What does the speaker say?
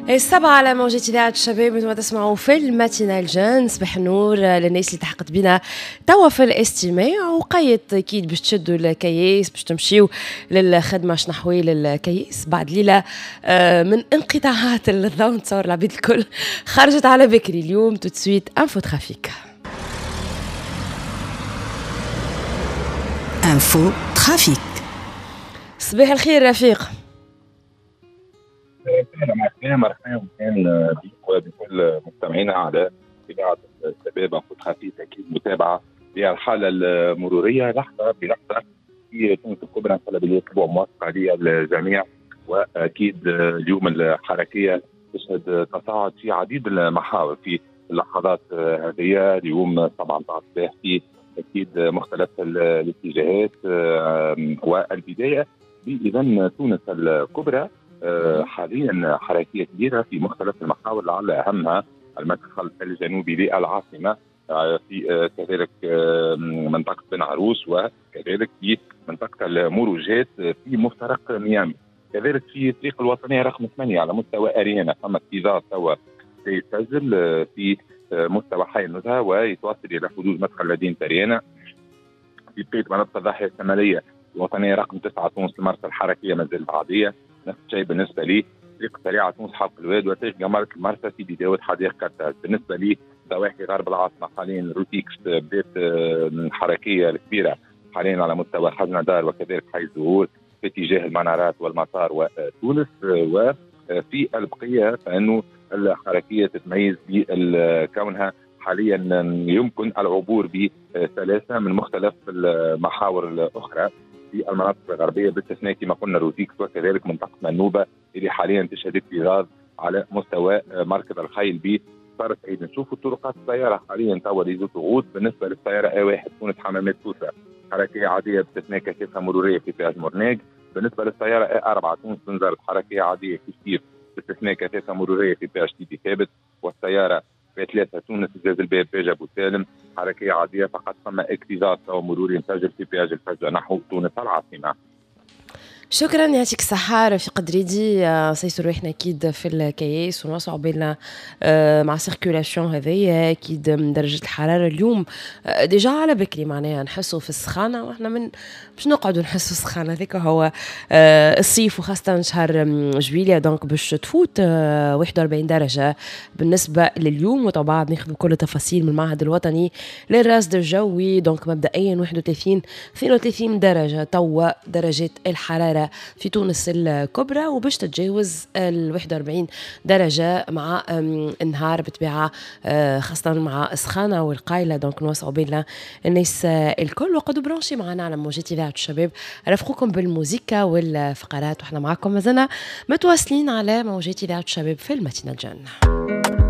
السبعة على موجة إذاعة الشباب. انتم تسمعوا في الماتينال جان. صباح النور للناس اللي تحقت بنا توا في الاستماع، وقيت اكيد باش تشدوا الكياس باش تمشيو للخدمة. شنحوي الكياس بعد ليلة من انقطاعات الضوء، نتصور العبيد الكل خرجت على بكري اليوم. تو تسويت انفو ترافيك. انفو ترافيك. صباح الخير رفيق. مرحبا بك وبكل مستمعينا على إذاعة الشباب انفو ترافيك. أكيد متابعة للحالة المرورية لحظة بلحظة في تونس الكبرى. إن شاء الله بالأسبوع موافق عليه الجميع، وأكيد اليوم الحركية تشهد تصاعد في عديد المحاور في اللحظات هذه. اليوم 17 صباح في أكيد مختلف الاتجاهات، والبداية بإذن تونس الكبرى حاليا حركية كبيرة في مختلف المحاور، لعل أهمها المدخل الجنوبي للعاصمة، في كذلك منطقة بن عروس، وكذلك في منطقة المروجات في مفترق ميامي. كذلك في الطريق الوطنية رقم 8 على مستوى أريانا ثم اكتظاظ توا سيسجل في مستوى حي النزهة ويتواصل إلى حدود مدخل مدينة أريانا. في بقية مناطق الضاحية الشمالية الوطنية رقم 9 تونس المرسى الحركية مازالت عادية. نفس الشيء بالنسبة لي طريق سريعة تونس حلق الواد وطريق جمرة المرسى سيدي داود حديقة كرتاج. بالنسبة لي ضواحي غرب العاصمة حاليا روتيكس بدات الحركية الكبيرة حاليا على مستوى خزنة دار وكذلك حي الزهور في اتجاه المنارات والمطار وتونس. وفي البقية فإنه الحركية تتميز بكونها حاليا يمكن العبور بسلاسة من مختلف المحاور الأخرى في المناطق الغربية، باستثناء كما قلنا روتيكس وكذلك منطقة منوبة اللي حاليا تشهد اكتظاظ على مستوى مركز الخيل بصارت عيد. نشوفوا طرقات السيارة حاليا توا ليزو ضغوط. بالنسبة للسيارة A1 تونس حمامات سوسة حركية عادية باستثناء كثافة مرورية في بياج مورناغ. بالنسبة للسيارة A4 تونس بنزرت حركية عادية كثير باستثناء كثافة مرورية في بياج سيدي ثابت. والسيارة B3 تونس جاز الباب بيج أبو سالم حركية عادية فقط، ثم اكتظاظ توا مروري مسجل في بياج الفجة نحو تونس العاصمة. شكرا، يعطيك الصحة رفيق دريدي. سيصيروا احنا اكيد في الكياس ونوسعوا بالنا مع سيركولاسيون هذيا. اكيد درجة الحرارة اليوم ديجا على بكري معناها نحسوا في السخانة، واحنا من باش نقعدوا نحسوا السخانة. هذيك هو الصيف، وخاصة شهر جويلية دونك باش تفوت 41 درجة بالنسبة لليوم. وطبعا ناخذ كل التفاصيل من المعهد الوطني للرصد الجوي. دونك مبدئيا 31 32 درجة توا درجات الحرارة في تونس الكبرى، وباش تتجاوز 41 درجة مع النهار بطبيعة، خاصة مع السخانة والقايلة. دونك نوسعوا بينا الناس الكل. وقدوا برانشي معنا على موجات إذاعة الشباب، رافقوكم بالموسيقى والفقرات، وإحنا معكم مازلنا متواصلين على موجات إذاعة الشباب في الماتينال جان.